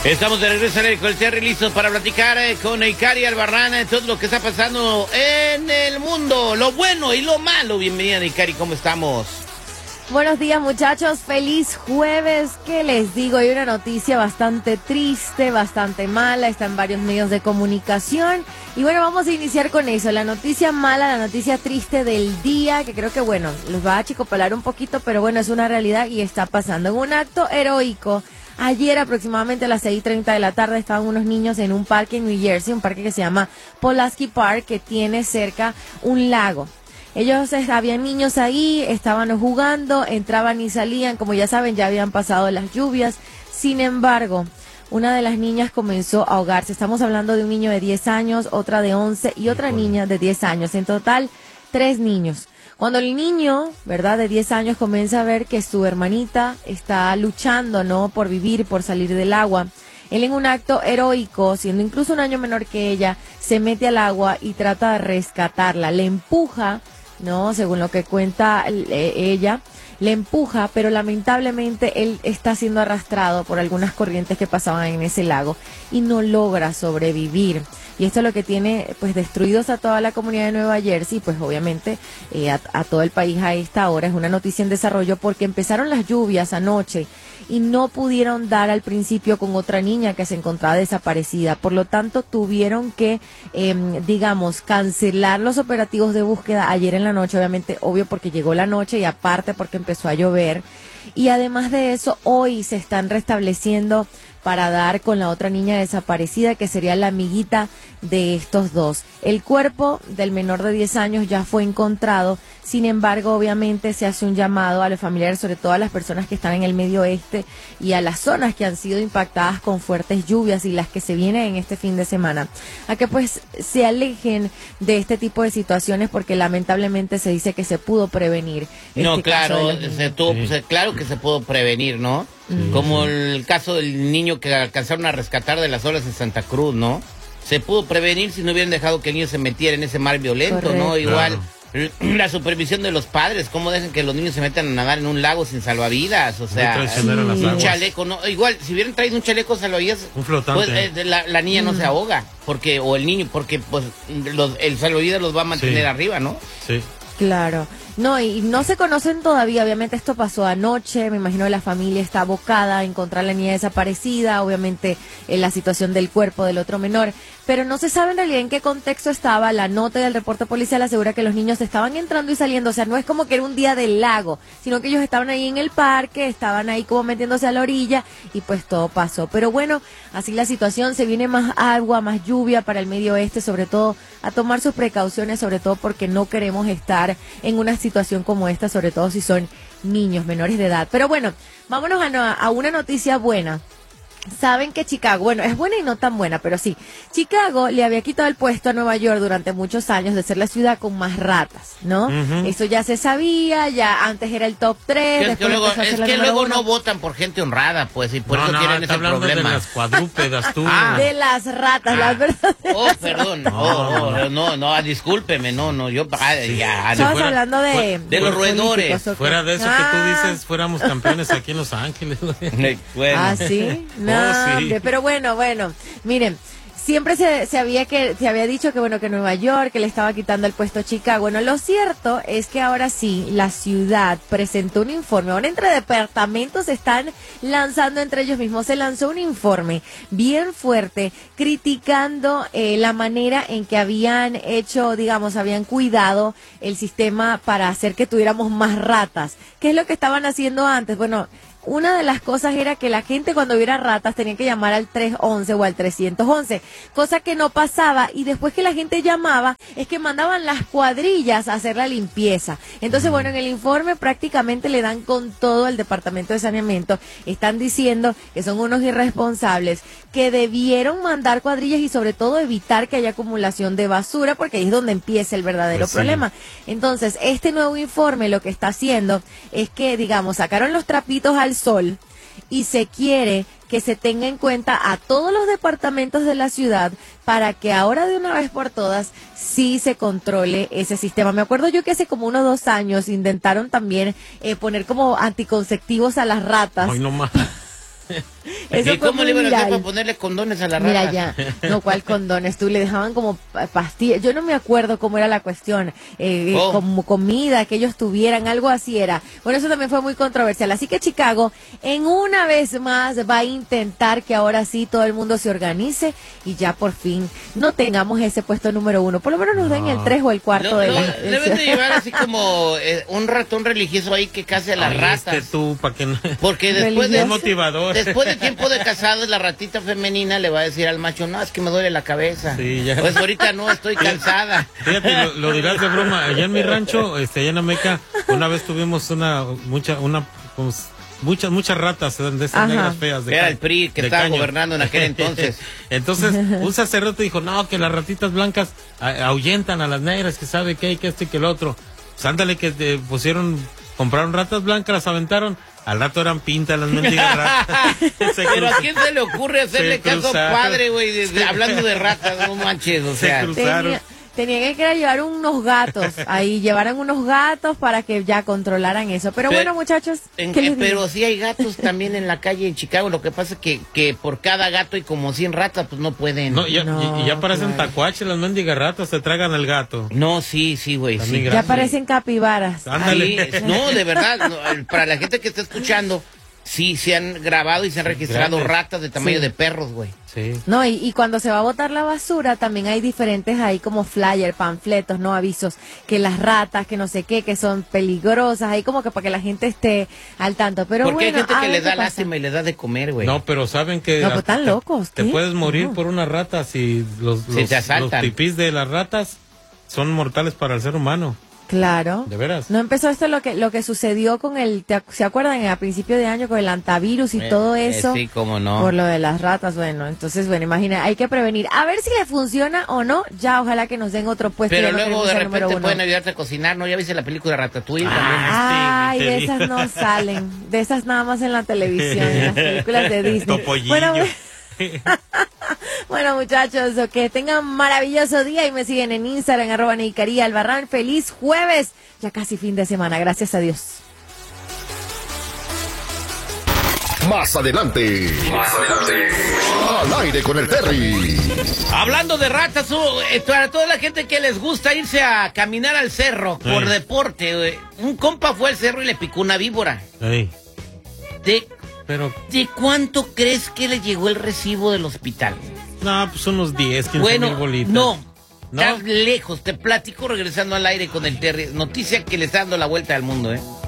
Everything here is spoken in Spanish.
Estamos de regreso en el Colterri, listos para platicar con Ikari Albarrán, todo lo que está pasando en el mundo, lo bueno y lo malo. Bienvenida, Ikari, ¿cómo estamos? Buenos días, muchachos, feliz jueves. ¿Qué les digo? Hay una noticia bastante triste, bastante mala, está en varios medios de comunicación. Y bueno, vamos a iniciar con eso, la noticia mala, la noticia triste del día, que creo que bueno, los va a achicopalar un poquito, pero bueno, es una realidad y está pasando. En un acto heroico, ayer aproximadamente a las 6:30 de la tarde estaban unos niños en un parque en New Jersey, un parque que se llama Pulaski Park, que tiene cerca un lago. Ellos, habían niños ahí, estaban jugando, entraban y salían, como ya saben, ya habían pasado las lluvias. Sin embargo, una de las niñas comenzó a ahogarse. Estamos hablando de un niño de 10 años, otra de 11 y otra niña de 10 años. En total, 3 niños. Cuando el niño, ¿verdad?, de 10 años comienza a ver que su hermanita está luchando, ¿no?, por vivir, por salir del agua, él en un acto heroico, siendo incluso un año menor que ella, se mete al agua y trata de rescatarla. Le empuja, ¿no?, según lo que cuenta ella, le empuja, pero lamentablemente él está siendo arrastrado por algunas corrientes que pasaban en ese lago y no logra sobrevivir. Y esto es lo que tiene pues destruidos a toda la comunidad de Nueva Jersey, pues obviamente a todo el país a esta hora. Es una noticia en desarrollo porque empezaron las lluvias anoche y no pudieron dar al principio con otra niña que se encontraba desaparecida. Por lo tanto, tuvieron que, cancelar los operativos de búsqueda ayer en la noche, obviamente, obvio porque llegó la noche y aparte porque empezó a llover. Y además de eso, hoy se están restableciendo para dar con la otra niña desaparecida, que sería la amiguita de estos dos. El cuerpo del menor de 10 años ya fue encontrado, sin embargo, obviamente se hace un llamado a los familiares, sobre todo a las personas que están en el medio oeste y a las zonas que han sido impactadas con fuertes lluvias y las que se vienen en este fin de semana, a que pues se alejen de este tipo de situaciones porque lamentablemente se dice que se pudo prevenir. No, claro, claro que se pudo prevenir, ¿no? Como el caso del niño que alcanzaron a rescatar de las olas de Santa Cruz, ¿no? Se pudo prevenir si no hubieran dejado que el niño se metiera en ese mar violento. Correcto. ¿No? Igual, la supervisión de los padres, cómo dejan que los niños se metan a nadar en un lago sin salvavidas, o sea, un chaleco, ¿no? Igual, si hubieran traído un chaleco salvavidas, un flotante, pues, la niña no se ahoga, o el niño, porque pues el salvavidas los va a mantener arriba, ¿no? Sí. Claro. No, y no se conocen todavía, obviamente esto pasó anoche, me imagino que la familia está abocada a encontrar a la niña desaparecida, obviamente la situación del cuerpo del otro menor, pero no se sabe en realidad en qué contexto estaba. La nota del reporte policial asegura que los niños estaban entrando y saliendo, o sea, no es como que era un día del lago, sino que ellos estaban ahí en el parque, estaban ahí como metiéndose a la orilla y pues todo pasó. Pero bueno, así la situación, se viene más agua, más lluvia para el medio oeste, sobre todo a tomar sus precauciones, sobre todo porque no queremos estar en una situación como esta, sobre todo si son niños menores de edad. Pero bueno, vámonos a una noticia buena. Saben que Chicago, bueno, es buena y no tan buena, pero sí, Chicago le había quitado el puesto a Nueva York durante muchos años de ser la ciudad con más ratas, ¿no? Eso ya se sabía, ya antes era el top 3. Es que luego no votan por gente honrada, pues, y por eso tienen ese problema. De las cuadrúpedas, tú. De las ratas, las verdaderas. Oh, perdón, no, discúlpeme, yo, ya. Estamos hablando de los roedores. Fuera de eso que tú dices, fuéramos campeones aquí en Los Ángeles. Bueno. ¿Ah, sí? No, sí. Pero bueno, miren, siempre se había dicho que bueno, que Nueva York, que le estaba quitando el puesto a Chicago. Bueno, lo cierto es que ahora sí, la ciudad presentó un informe. Ahora entre departamentos están lanzando entre ellos mismos. Se lanzó un informe bien fuerte criticando la manera en que habían hecho, habían cuidado el sistema para hacer que tuviéramos más ratas. ¿Qué es lo que estaban haciendo antes? Bueno, una de las cosas era que la gente cuando viera ratas tenía que llamar al 311 o al 311, cosa que no pasaba, y después que la gente llamaba es que mandaban las cuadrillas a hacer la limpieza. Entonces, bueno, en el informe prácticamente le dan con todo al Departamento de Saneamiento, están diciendo que son unos irresponsables, que debieron mandar cuadrillas y sobre todo evitar que haya acumulación de basura, porque ahí es donde empieza el verdadero problema. Entonces, este nuevo informe lo que está haciendo es que, sacaron los trapitos al sol y se quiere que se tenga en cuenta a todos los departamentos de la ciudad para que ahora de una vez por todas sí se controle ese sistema. Me acuerdo yo que hace como 1 o 2 años intentaron también poner como anticonceptivos a las ratas. Ay, no más. Eso ¿Y cómo fue le iban a muy hacer viral. para ponerle condones a la rata? Mira ya, no, ¿cuál condones? Tú le dejaban como pastillas. Yo no me acuerdo cómo era la cuestión, como comida que ellos tuvieran, algo así era. Bueno, eso también fue muy controversial. Así que Chicago, en una vez más, va a intentar que ahora sí todo el mundo se organice y ya por fin no tengamos ese puesto número 1. Por lo menos nos den el 3 o el 4 de la deben de llevar así como un ratón religioso ahí que case a las ratas. Tú, para que no... Porque después de, es motivador. después de tiempo de casados, la ratita femenina le va a decir al macho, no, es que me duele la cabeza. Sí, ya. Pues ahorita no, estoy cansada. Fíjate, lo dirás de broma. Allá en mi rancho, allá en Ameca, una vez tuvimos muchas ratas de esas negras feas. Era el PRI que estaba gobernando en aquel entonces. Entonces, un sacerdote dijo, no, que las ratitas blancas ahuyentan a las negras, que sabe que hay que esto y que el otro. Pues ándale, que compraron ratas blancas, las aventaron. Al rato eran pintas las mendigas ratas. Pero ¿a quién se le ocurre hacerle caso padre, güey? Hablando de ratas, no manches, o sea. Se cruzaron. Tenían que llevar unos gatos, llevaran unos gatos para que ya controlaran eso. Pero bueno, muchachos, pero sí hay gatos también en la calle en Chicago. Lo que pasa es que por cada gato hay como 100 ratas, pues no pueden. No, ya parecen tacuaches las mendigas ratas, se tragan al gato. No, sí, güey. Sí. Ya parecen capibaras. Ándale. Sí, no, de verdad, para la gente que está escuchando, sí, se han grabado y se han registrado ratas de tamaño de perros, güey. Sí. No, y cuando se va a botar la basura, también hay diferentes ahí como flyers, panfletos, no avisos, que las ratas, que no sé qué, que son peligrosas, ahí como que para que la gente esté al tanto. Pero porque bueno, hay gente que le da pasa. lástima y le da de comer, güey. No, pero saben que... No, pues están locos. Te puedes morir por una rata si los pipís de las ratas son mortales para el ser humano. Claro. ¿De veras? No empezó esto lo que sucedió con ¿se acuerdan? A principio de año con el antivirus y todo eso. Sí, cómo no. Por lo de las ratas, bueno, entonces, imagina, hay que prevenir. A ver si le funciona o no, ya ojalá que nos den otro puesto. Pero luego de repente pueden ayudarte a cocinar, ¿no? ¿Ya viste la película Ratatouille también? Ay, de esas no salen, de esas nada más en la televisión, en las películas de Disney. Topollillo. Bueno, muchachos, que tengan maravilloso día y me siguen en Instagram, @NeicaríaAlbarrán. Feliz jueves, ya casi fin de semana, gracias a Dios. Más adelante, al aire con el Terry. Hablando de ratas, para toda la gente que les gusta irse a caminar al cerro por deporte, güey. Un compa fue al cerro y le picó una víbora. ¿De cuánto crees que le llegó el recibo del hospital? No, pues unos 10, 15 mil bolitas. No, estás lejos. Te platico regresando al aire con el Terry. Noticia que le está dando la vuelta al mundo,